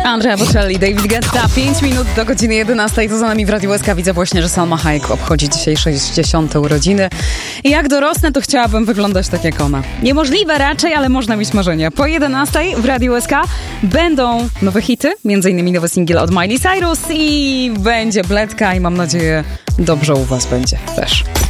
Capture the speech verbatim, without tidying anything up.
Andrea Bocelli, David Guetta, pięć minut do godziny jedenastej. To za nami w Radiu S K. Widzę właśnie, że Salma Hayek obchodzi dzisiaj sześćdziesiąte urodziny. I jak dorosnę, to chciałabym wyglądać tak jak ona. Niemożliwe raczej, ale można mieć marzenia. Po jedenastej w Radiu S K będą nowe hity, między innymi nowy singiel od Miley Cyrus i będzie bledka i mam nadzieję dobrze u was będzie też.